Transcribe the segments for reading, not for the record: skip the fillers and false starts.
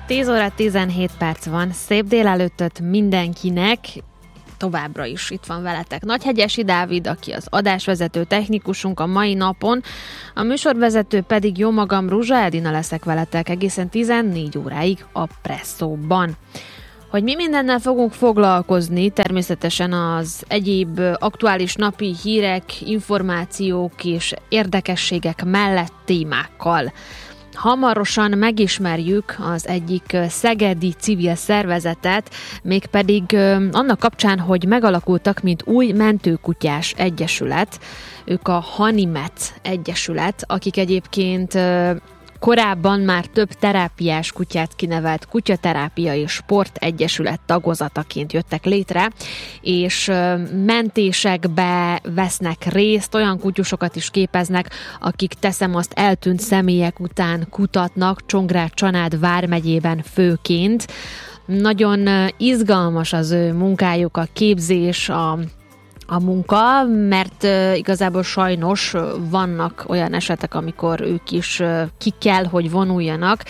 10 óra 17 perc van, szép délelőttöt mindenkinek, továbbra is itt van veletek Nagyhegyesi Dávid, aki az adásvezető technikusunk a mai napon, a műsorvezető pedig jó magam, Ruzsa Edina leszek veletek egészen 14 óráig a Presszóban. Hogy mi mindennel fogunk foglalkozni, természetesen az egyéb aktuális napi hírek, információk és érdekességek mellett témákkal. Hamarosan megismerjük az egyik szegedi civil szervezetet, mégpedig annak kapcsán, hogy megalakultak, mint új mentőkutyás egyesület. Ők a Hanimet Egyesület, akik egyébként korábban már több terápiás kutyát kinevelt Kutyaterápia és Sport Egyesület tagozataként jöttek létre, és mentésekbe vesznek részt, olyan kutyusokat is képeznek, akik teszem azt eltűnt személyek után kutatnak, Csongrád-Csanád vármegyében főként. Nagyon izgalmas az ő munkájuk, a képzés, a munka, mert igazából sajnos vannak olyan esetek, amikor ők is ki kell, hogy vonuljanak,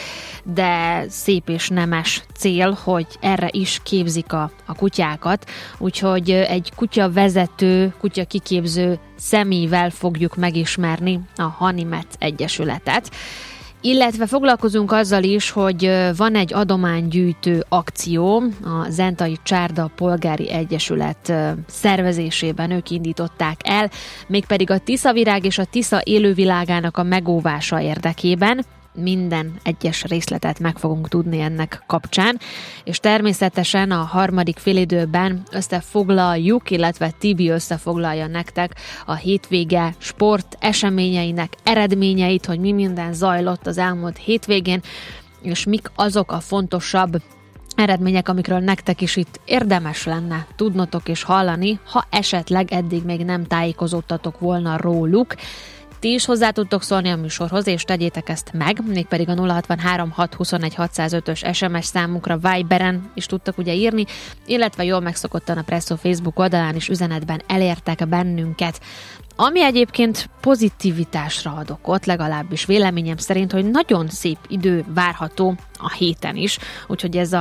de szép és nemes cél, hogy erre is képzik a kutyákat, úgyhogy egy kutyavezető, kutyakiképző személyvel fogjuk megismerni a Hanimet Egyesületet. Illetve foglalkozunk azzal is, hogy van egy adománygyűjtő akció, a Zentai Csárda Polgári Egyesület szervezésében ők indították el, mégpedig a Tiszavirág és a Tisza élővilágának a megóvása érdekében. Minden egyes részletet meg fogunk tudni ennek kapcsán, és természetesen a harmadik félidőben összefoglaljuk, illetve Tibi összefoglalja nektek a hétvége sport eseményeinek eredményeit, hogy mi minden zajlott az elmúlt hétvégén, és mik azok a fontosabb eredmények, amikről nektek is itt érdemes lenne tudnotok és hallani, ha esetleg eddig még nem tájékozódtatok volna róluk. Ti is hozzá tudtok szólni a műsorhoz, és tegyétek ezt meg, mégpedig a 063 621 605-ös SMS számunkra Viberen is tudtak ugye írni, illetve jól megszokottan a Presszó Facebook oldalán is üzenetben elértek bennünket. Ami egyébként pozitivitásra ad okot, legalábbis véleményem szerint, hogy nagyon szép idő várható a héten is, úgyhogy ez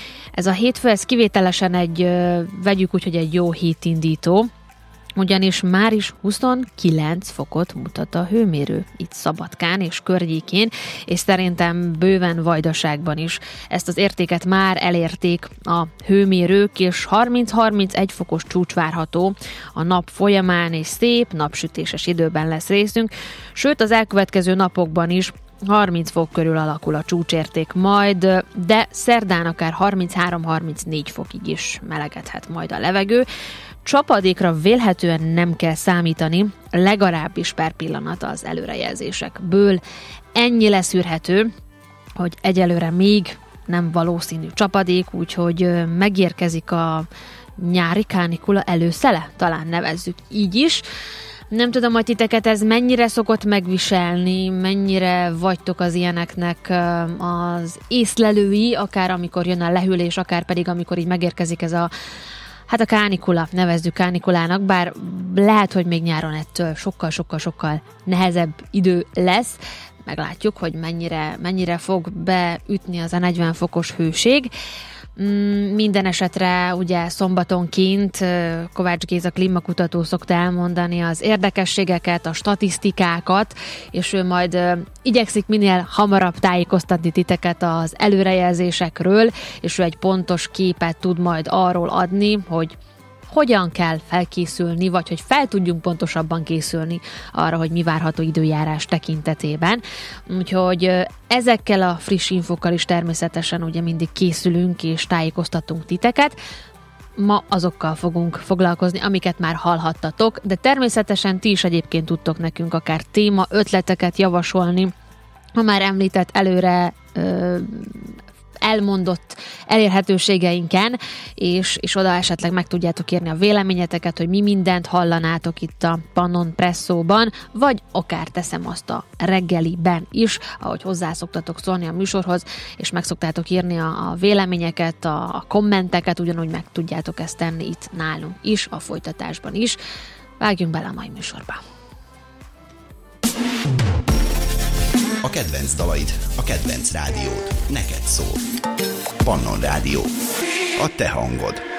a hétfő, ez kivételesen vegyük úgy, hogy egy jó hétindító, ugyanis már is 29 fokot mutat a hőmérő itt Szabadkán és környékén, és szerintem bőven Vajdaságban is ezt az értéket már elérték a hőmérők, és 30-31 fokos csúcs várható a nap folyamán, és szép napsütéses időben lesz részünk, sőt az elkövetkező napokban is 30 fok körül alakul a csúcsérték majd, de szerdán akár 33-34 fokig is melegedhet majd a levegő. Csapadékra vélhetően nem kell számítani, legalábbis per pillanat az előrejelzésekből. Ennyi leszűrhető, hogy egyelőre még nem valószínű csapadék, úgyhogy megérkezik a nyári kánikula előszele, talán nevezzük így is. Nem tudom, hogy titeket ez mennyire szokott megviselni, mennyire vagytok az ilyeneknek az észlelői, akár amikor jön a lehűlés, akár pedig amikor így megérkezik ez a kánikula, nevezzük kánikulának, bár lehet, hogy még nyáron ettől sokkal nehezebb idő lesz. Meglátjuk, hogy mennyire fog beütni az a 40 fokos hőség. Minden esetre ugye szombatonként Kovács Géza klímakutató szokta elmondani az érdekességeket, a statisztikákat, és ő majd igyekszik minél hamarabb tájékoztatni titeket az előrejelzésekről, és ő egy pontos képet tud majd arról adni, hogy hogyan kell felkészülni, vagy hogy fel tudjunk pontosabban készülni arra, hogy mi várható időjárás tekintetében. Úgyhogy ezekkel a friss infókkal is természetesen ugye mindig készülünk és tájékoztatunk titeket. Ma azokkal fogunk foglalkozni, amiket már hallhattatok, de természetesen ti is egyébként tudtok nekünk akár téma, ötleteket javasolni, ha már említett előre elmondott elérhetőségeinken, és oda esetleg meg tudjátok írni a véleményeteket, hogy mi mindent hallanátok itt a Pannon Presszóban, vagy akár teszem azt a reggeliben is, ahogy hozzászoktatok szólni a műsorhoz, és meg szoktátok írni a véleményeket, a kommenteket, ugyanúgy meg tudjátok ezt tenni itt nálunk is, a folytatásban is. Vágjunk bele a mai műsorba. A kedvenc dalaid, a kedvenc rádiód, neked szól. Pannon Rádió. A te hangod.